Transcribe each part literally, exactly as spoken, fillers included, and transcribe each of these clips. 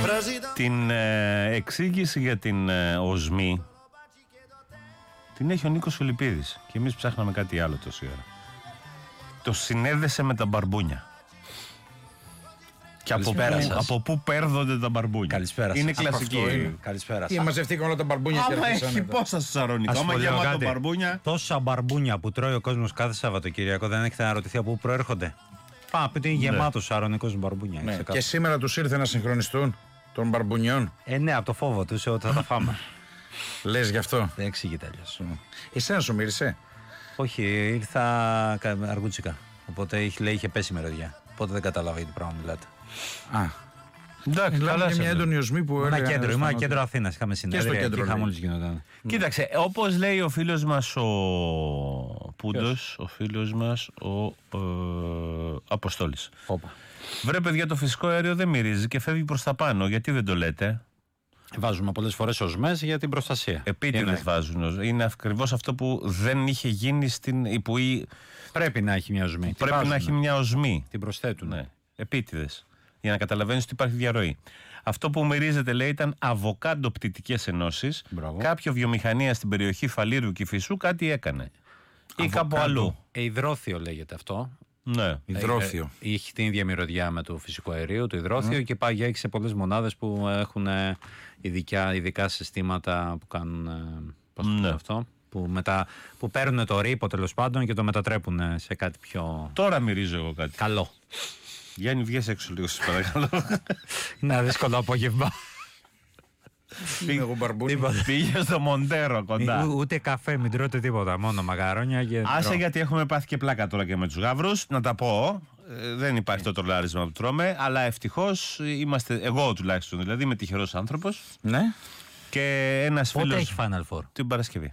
Την ε, εξήγηση για την ε, οσμή την έχει ο Νίκος Φιλιππίδης και εμείς ψάχναμε κάτι άλλο τόση ώρα. Το συνέδεσε με τα μπαρμπούνια. Και από πού, από πού παίρνονται τα μπαρμπούνια. Καλησπέρα. Είναι κλασική. Είναι. Καλησπέρα. Τι μαζευτήκαν όλα τα μπαρμπούνια και άμα έχει πόσα στο Σαρονικό, άμα γεμάτο μπαρμπούνια. Τόσα μπαρμπούνια που τρώει ο κόσμος κάθε Σαββατοκύριακο, δεν έχετε αναρωτηθεί από πού προέρχονται. Πάμε να πείτε είναι γεμάτο Σαρονικός μπαρμπούνια. Ναι. Και σήμερα τους ήρθε να συγχρονιστούν των μπαρμπουνιών. Ε, ναι, από το φόβο τους ότι θα τα φάμε. Λες γι' αυτό. Δεν εξηγείται αλλιώς. Εσένα σου μύρισε? Όχι, ήρθα αργούτσικα. Οπότε είχε, λέει, είχε πέσει η μυρωδιά. Οπότε δεν κατάλαβα για τι πράγμα μιλάτε. Α. Εντάξει, καλά είναι μια έντονη οσμή που έλεγα. Ένα κέντρο, ήμουν κέντρο Αθήνας. Είχαμε συνέδρια και, και χαμόλης γινόταν. Κοίταξε, όπως λέει ο φίλος μας ο Πούντος, ο φίλος μας ο ε, Αποστόλης. Όπα. Βρε παιδιά, το φυσικό αέριο δεν μυρίζει και φεύγει προς τα πάνω. Γιατί δεν το λέτε? Βάζουμε πολλές φορές οσμές για την προστασία. Επίτηδες βάζουν. Είναι ακριβώς αυτό που δεν είχε γίνει στην. Που η... Πρέπει να έχει μια οσμή. Πρέπει να έχει μια οσμή. Την προσθέτουν. Ναι. Επίτηδες. Για να καταλαβαίνεις ότι υπάρχει διαρροή. Αυτό που μυρίζεται, λέει, ήταν αβοκάντο πτυτικές ενώσεις. Κάποιο βιομηχανία στην περιοχή Φαλήρου και Φυσού κάτι έκανε. Αβοκάντο. Ή κάπου αλλού. Ε, υδρόθιο λέγεται αυτό. Ναι. Υδρόθιο. Ε, είχε την ίδια μυρωδιά με το φυσικό αερίο, το υδρόθιο, mm. και πάει έχει σε πολλές μονάδες που έχουν ειδικά, ειδικά συστήματα που κάνουν. Πώς ναι. το αυτό. Που, μετα, που παίρνουν το ρήπο τέλος πάντων και το μετατρέπουν σε κάτι πιο. Τώρα μυρίζω εγώ κάτι. Καλό. Γιάννη, βγες έξω λίγο, σας παρακαλώ. Είναι ένα δύσκολο απόγευμα. Πήγε στο Μοντέρο κοντά. Ούτε καφέ, μην τρώτε τίποτα, μόνο μαγαρόνια και. Άσε, γιατί έχουμε πάθει και πλάκα τώρα και με τους γάβρους. Να τα πω. Ε, δεν υπάρχει το τρολάρισμα που τρώμε, αλλά ευτυχώς είμαστε, εγώ τουλάχιστον δηλαδή, είμαι τυχερός άνθρωπος. Ναι. Και ένας φίλος. Πότε έχει Final Four? Την Παρασκευή.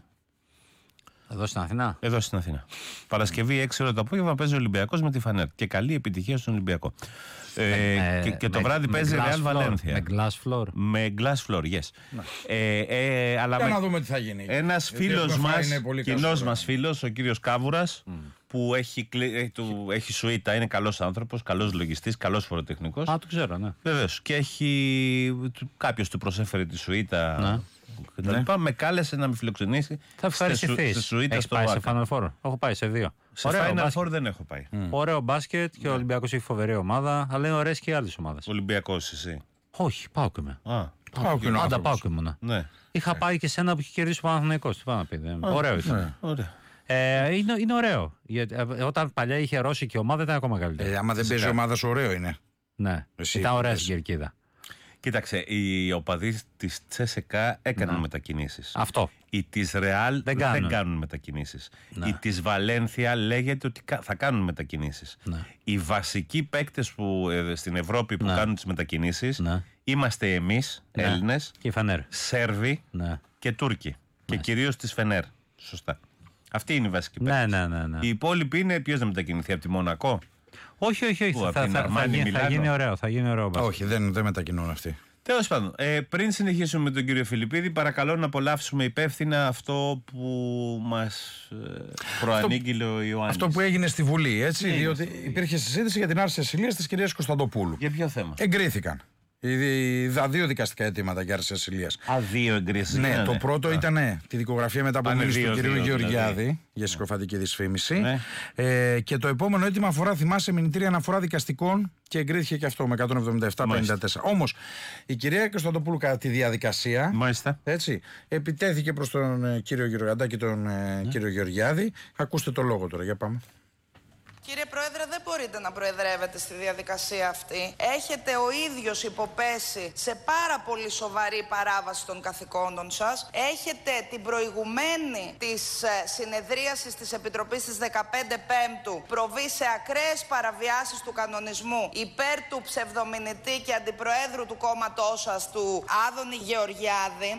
Εδώ στην Αθήνα. Εδώ στην Αθήνα. Παρασκευή έξι ώρα το απόγευμα παίζει ο Ολυμπιακός με τη Φανέρ. Και καλή επιτυχία στον Ολυμπιακό. Ε, ε, και, και το με, βράδυ με παίζει Real Valencia. Με glass floor. Με glass floor, yes. Ε, ε, αλλά Για με, να δούμε τι θα γίνει. Ένας φίλος μας, κοινός μας φίλος, ο κύριος Κάβουρας, mm. που έχει, έχει, του, έχει σουίτα, είναι καλός άνθρωπος, καλός λογιστής, καλός φοροτεχνικός. Α, το ξέρω, ναι. Βεβαίως. Και έχει, κάποιος του προσέφερε τη σουίτα. Ναι. Και ναι. Με κάλεσε να με φιλοξενήσει. Θα ευχαριστηθείς. Στη σουίτα. Έχεις πάει σε Final Four? Έχω πάει σε δύο. Σε ωραίο Final μπάσκετ. Four δεν έχω πάει. Mm. Ωραίο μπάσκετ και ο Ολυμπιακός έχει φοβερή ομάδα, αλλά είναι ωραίες και άλλες ομάδες. Ολυμπιακός εσύ? Όχι, πάω και με. Α, πάω και Άντα, πάω και ήμουνα. Ναι. Είχα ναι. πάει και σε ένα που είχε κερδίσει ο Παναθηναϊκός. Τι πάω να πείτε. Ωραίο ήταν. Ναι. Ε, είναι, είναι ωραίο. Γιατί, ε, όταν παλιά είχε ρώσικη ομάδα ήταν ακόμα καλύτερο. Ε, άμα δεν παίζει ομάδα σου, ωραίο είναι. Ναι, εσύ, ήταν ωραία στην κερκίδα. Κοίταξε, οι οπαδοί της Τσέσεκα έκαναν ναι. μετακινήσεις. Αυτό. Οι της Ρεάλ δεν, δεν κάνουν μετακινήσεις. Ναι. Οι της Βαλένθια λέγεται ότι θα κάνουν μετακινήσεις. Ναι. Οι βασικοί παίκτες που, ε, στην Ευρώπη που ναι. κάνουν τις μετακινήσεις ναι. είμαστε εμείς, ναι. Έλληνες, και Σέρβοι ναι. και Τούρκοι. Ναι. Και κυρίως της Φενέρ. Σωστά. Αυτή είναι η βασική παίκτες. Ναι, ναι, ναι, ναι. Οι υπόλοιποι είναι ποιος να μετακινηθεί, από τη Μονακό? Όχι, όχι, όχι. Που, θα, θα, θα, θα, γίνει, θα γίνει ωραίο. Θα γίνει ωραίο. Όχι, δεν, δεν μετακινούν αυτοί. Τέλος πάντων, ε, πριν συνεχίσουμε με τον κύριο Φιλιππίδη, παρακαλώ να απολαύσουμε υπεύθυνα αυτό που μας ε, προανήγγειλε ο Ιωάννης. Αυτό που έγινε στη Βουλή, έτσι. Ναι, διότι είναι. Υπήρχε συζήτηση για την άρση ασυλίας της κυρίας Κωνσταντοπούλου. Για ποιο θέμα? Εγκρίθηκαν. Είδα δύο δικαστικά αιτήματα για άρση ασυλίας. Α, δύο εγκρίθηκαν. Ναι, το πρώτο ήταν ναι, τη δικογραφία μετά από μήνυση του κυρίου Γεωργιάδη δηλαδή. Για συκοφαντική δυσφήμιση. Ναι. Ε, και το επόμενο αίτημα αφορά, θυμάσαι, μηνυτήρια αναφορά δικαστικών και εγκρίθηκε και αυτό με εκατόν εβδομήντα επτά πενήντα τέσσερα. Όμως η κυρία Κωνσταντοπούλου κατά τη διαδικασία έτσι, επιτέθηκε προς τον ε, κύριο Γεωργιάδη και τον ε, ναι. κύριο Γεωργιάδη. Ακούστε το λόγο τώρα, για πάμε. Κύριε Πρόεδρε, δεν μπορείτε να προεδρεύετε στη διαδικασία αυτή. Έχετε ο ίδιος υποπέσει σε πάρα πολύ σοβαρή παράβαση των καθηκόντων σας. Έχετε την προηγουμένη της συνεδρίασης της Επιτροπής της δεκαπέντε Πέμπτου προβεί σε ακραίες παραβιάσεις του κανονισμού υπέρ του ψευδομηνητή και αντιπροέδρου του κόμματός σας, του Άδωνη Γεωργιάδη.